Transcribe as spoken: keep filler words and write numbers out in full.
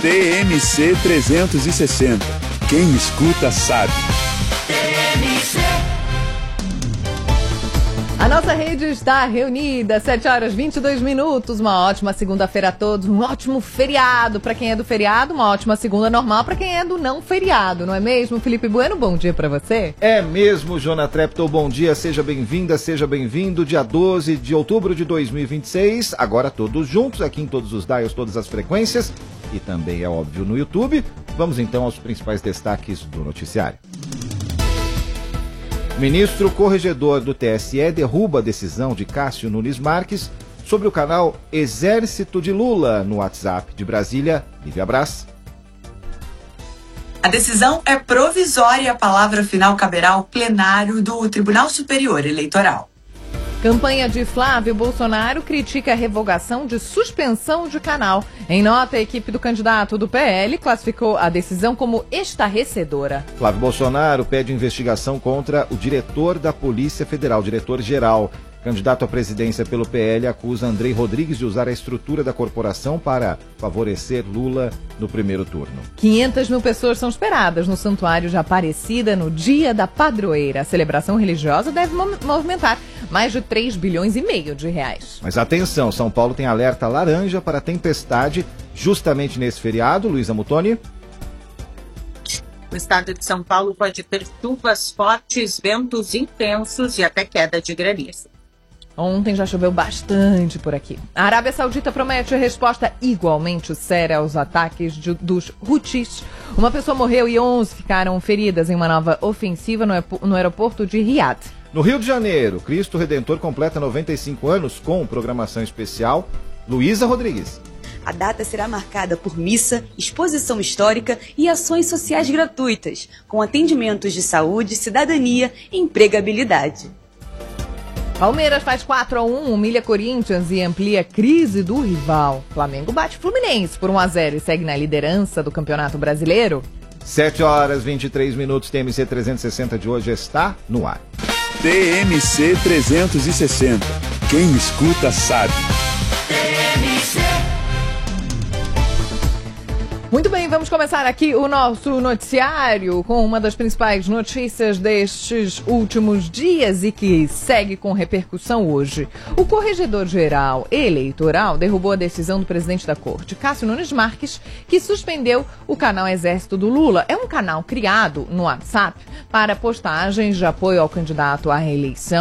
T M C trezentos e sessenta. Quem escuta sabe. A nossa rede está reunida, sete horas e vinte e dois minutos, uma ótima segunda-feira a todos, um ótimo feriado para quem é do feriado, uma ótima segunda normal para quem é do não feriado, não é mesmo? Felipe Bueno, bom dia para você. É mesmo, Jona Treptow, bom dia, seja bem-vinda, seja bem-vindo, dia doze de outubro de dois mil e vinte e seis, agora todos juntos, aqui em todos os dials, todas as frequências, e também é óbvio no YouTube. Vamos então aos principais destaques do noticiário. Ministro corregedor do T S E derruba a decisão de Cássio Nunes Marques sobre o canal Exército de Lula no WhatsApp de Brasília. Lívia Braz. A decisão é provisória e a palavra final caberá ao plenário do Tribunal Superior Eleitoral. Campanha de Flávio Bolsonaro critica a revogação de suspensão de canal. Em nota, a equipe do candidato do P L classificou a decisão como estarrecedora. Flávio Bolsonaro pede investigação contra o diretor da Polícia Federal, diretor-geral. Candidato à presidência pelo P L acusa Andrei Rodrigues de usar a estrutura da corporação para favorecer Lula no primeiro turno. quinhentas mil pessoas são esperadas no Santuário de Aparecida no Dia da Padroeira. A celebração religiosa deve movimentar mais de três bilhões e meio de reais. Mas atenção, São Paulo tem alerta laranja para tempestade justamente nesse feriado. Luísa Mutoni. O estado de São Paulo pode ter chuvas fortes, ventos intensos e até queda de granizo. Ontem já choveu bastante por aqui. A Arábia Saudita promete resposta igualmente séria aos ataques de, dos Houthis. Uma pessoa morreu e onze ficaram feridas em uma nova ofensiva no, no aeroporto de Riad. No Rio de Janeiro, Cristo Redentor completa noventa e cinco anos com programação especial. Luísa Rodrigues. A data será marcada por missa, exposição histórica e ações sociais gratuitas, com atendimentos de saúde, cidadania e empregabilidade. Palmeiras faz quatro a um, humilha Corinthians e amplia a crise do rival. Flamengo bate Fluminense por um a zero e segue na liderança do Campeonato Brasileiro. sete horas e vinte e três minutos, T M C trezentos e sessenta de hoje está no ar. T M C trezentos e sessenta. Quem escuta sabe. Muito bem, vamos começar aqui o nosso noticiário com uma das principais notícias destes últimos dias e que segue com repercussão hoje. O Corregedor-Geral Eleitoral derrubou a decisão do presidente da Corte, Cássio Nunes Marques, que suspendeu o canal Exército do Lula. É um canal criado no WhatsApp para postagens de apoio ao candidato à reeleição